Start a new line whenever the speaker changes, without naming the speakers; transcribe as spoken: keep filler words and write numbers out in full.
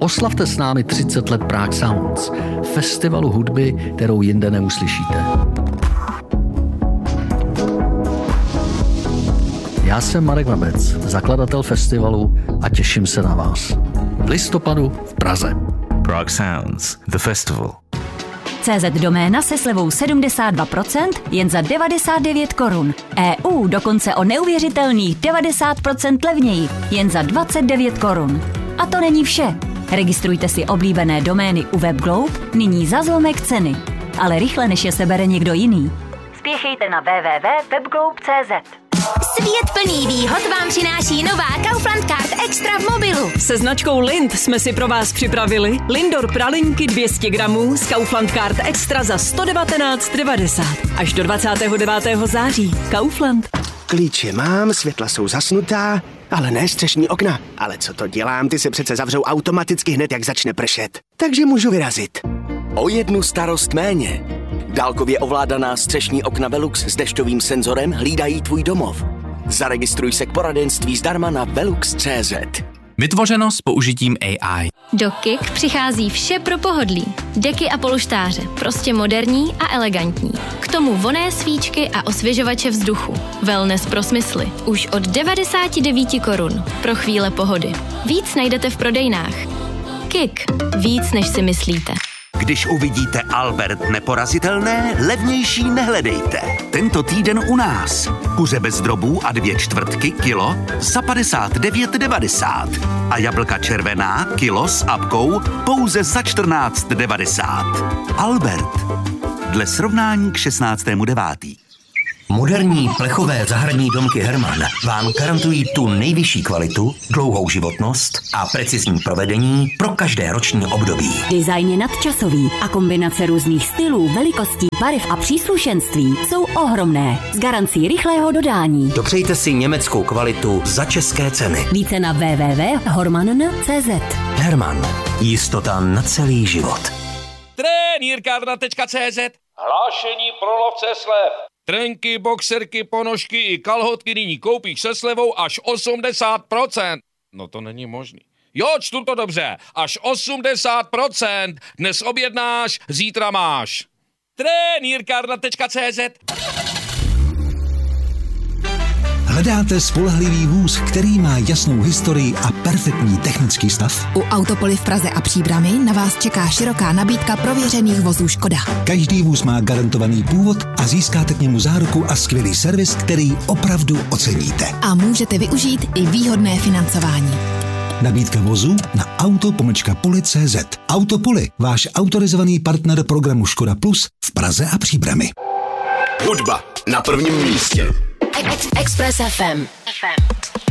Oslavte s námi třicet let Prague Sounds, festivalu hudby, kterou jinde neuslyšíte. Já jsem Marek Vabec, zakladatel festivalu a těším se na vás. V listopadu v Praze.
Prague Sounds, the festival.
C Z doména se slevou sedmdesát dva procent jen za devadesát devět korun. E U dokonce o neuvěřitelných devadesát procent levněji jen za dvacet devět korun. A to není vše. Registrujte si oblíbené domény u WebGlobe nyní za zlomek ceny. Ale rychle, než je sebere někdo jiný. Spěchejte na w w w tečka webglobe tečka c z.
Svět plný výhod vám přináší nová Kaufland Card Extra v mobilu.
Se značkou Lind jsme si pro vás připravili Lindor pralinky dvě stě gramů z Kaufland Card Extra za sto devatenáct devadesát. Až do dvacátého devátého září. Kaufland.
Klíče mám, světla jsou zasnutá, ale ne střešní okna. Ale co to dělám, ty se přece zavřou automaticky hned, jak začne pršet. Takže můžu vyrazit.
O jednu starost méně. Dálkově ovládaná střešní okna Velux s dešťovým senzorem hlídají tvůj domov. Zaregistruj se k poradenství zdarma na velux tečka c z.
Vytvořeno s použitím A I.
Do Kik přichází vše pro pohodlí. Deky a polštáře, prostě moderní a elegantní. K tomu vonné svíčky a osvěžovače vzduchu. Wellness pro smysly. Už od devadesát devět korun. Pro chvíle pohody. Víc najdete v prodejnách. Kik. Víc, než si myslíte.
Když uvidíte Albert neporazitelné, levnější nehledejte. Tento týden u nás. Kuře bez drobů a dvě čtvrtky kilo za padesát devět devadesát. A jablka červená kilo s apkou pouze za čtrnáct devadesát. Albert. Dle srovnání k šestnáctému devátého
Moderní plechové zahradní domky Hermann vám garantují tu nejvyšší kvalitu, dlouhou životnost a precizní provedení pro každé roční období.
Design je nadčasový a kombinace různých stylů, velikostí, barev a příslušenství jsou ohromné. S garancí rychlého dodání.
Dopřejte si německou kvalitu za české ceny.
Více na w w w tečka hormann tečka c z.
Hermann. Jistota na celý život.
Trenírkárna tečka c z. Hlášení pro lovce slev. Trenky, boxerky, ponožky i kalhotky nyní koupíš se slevou až osmdesát procent. No to není možný. Jo, čtu to dobře. Až osmdesát procent. Dnes objednáš, zítra máš. Trenírkárna tečka c z.
Hledáte spolehlivý vůz, který má jasnou historii a perfektní technický stav?
U Autopoly v Praze a Příbrami na vás čeká široká nabídka prověřených vozů Škoda.
Každý vůz má garantovaný původ a získáte k němu záruku a skvělý servis, který opravdu oceníte.
A můžete využít i výhodné financování.
Nabídka vozů na auto pomlčka poli tečka cé zet. Autopoly, váš autorizovaný partner programu Škoda Plus v Praze a Příbrami.
Hudba na prvním místě.
Express F M.